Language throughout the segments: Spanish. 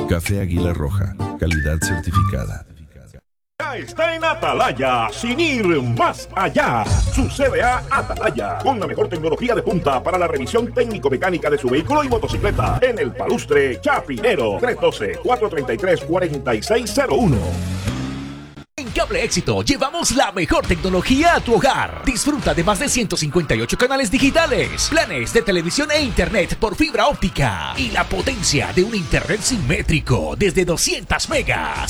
Café Águila Roja, calidad certificada. Ya está en Atalaya, sin ir más allá. Su CDA Atalaya, con la mejor tecnología de punta para la revisión técnico-mecánica de su vehículo y motocicleta. En el Palustre Chapinero, 312-433-4601. En Cable Éxito llevamos la mejor tecnología a tu hogar. Disfruta de más de 158 canales digitales, planes de televisión e internet por fibra óptica y la potencia de un internet simétrico desde 200 megas.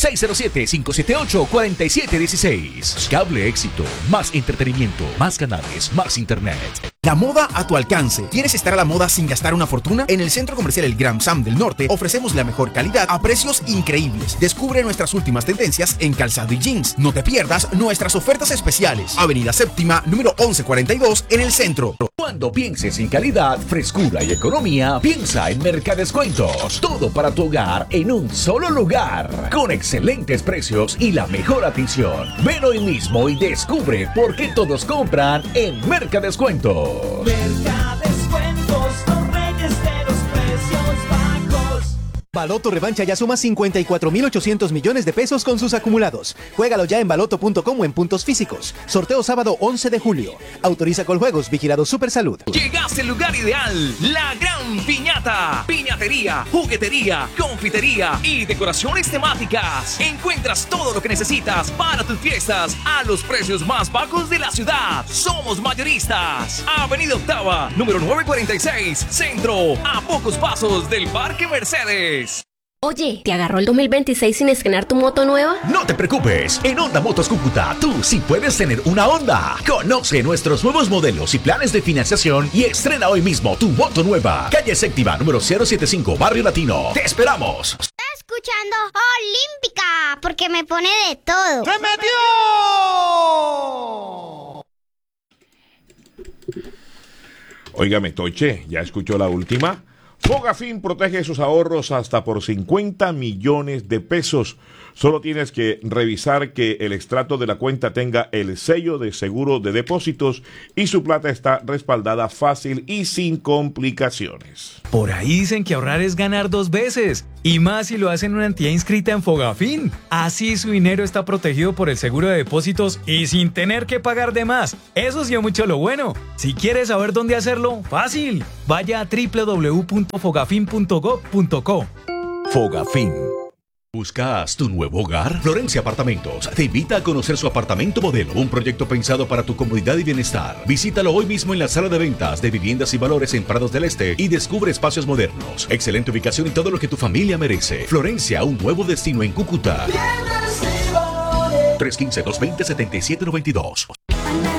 607-578-4716. Cable Éxito. Más entretenimiento, más canales, más internet. La moda a tu alcance. ¿Quieres estar a la moda sin gastar una fortuna? En el Centro Comercial El Gran Sam del Norte ofrecemos la mejor calidad a precios increíbles. Descubre nuestras últimas tendencias en calzado y jeans. No te pierdas nuestras ofertas especiales. Avenida Séptima, número 1142 en el centro. Cuando pienses en calidad, frescura y economía, piensa en Mercadescuentos. Todo para tu hogar en un solo lugar. Con excelentes precios y la mejor atención. Ven hoy mismo y descubre por qué todos compran en Mercadescuentos. Mercadescuentos, los reyes de los precios bajos. Baloto Revancha ya suma 54.800 millones de pesos con sus acumulados. Juégalo ya en baloto.com o en puntos físicos. Sorteo sábado 11 de julio. Autoriza Coljuegos, vigilado Supersalud. Llegaste al lugar ideal, la Gran Piñata. Piñatería, juguetería, confitería y decoraciones temáticas. Encuentras todo lo que necesitas para tus fiestas a los precios más bajos de la ciudad. Somos mayoristas. Avenida Octava, número 946, Centro, a pocos pasos del Parque Mercedes. Oye, ¿te agarró el 2026 sin estrenar tu moto nueva? No te preocupes, en Honda Motos Cúcuta tú sí puedes tener una Honda. Conoce nuestros nuevos modelos y planes de financiación y estrena hoy mismo tu moto nueva. Calle Séptima, número 075, Barrio Latino. ¡Te esperamos! Está escuchando Olímpica, porque me pone de todo. ¡Se metió! Óigame, Toche, ¿ya escuchó la última? Fogafín protege sus ahorros hasta por 50 millones de pesos. Solo tienes que revisar que el extracto de la cuenta tenga el sello de seguro de depósitos y su plata está respaldada fácil y sin complicaciones. Por ahí dicen que ahorrar es ganar 2 veces, y más si lo hacen en una entidad inscrita en Fogafín. Así su dinero está protegido por el seguro de depósitos y sin tener que pagar de más. Eso sí es mucho lo bueno. Si quieres saber dónde hacerlo, fácil. Vaya a www.fogafin.gov.co. Fogafín. ¿Buscas tu nuevo hogar? Florencia Apartamentos te invita a conocer su apartamento modelo, un proyecto pensado para tu comodidad y bienestar. Visítalo hoy mismo en la sala de ventas de Viviendas y Valores en Prados del Este y descubre espacios modernos, excelente ubicación y todo lo que tu familia merece. Florencia, un nuevo destino en Cúcuta. 315-220-7792.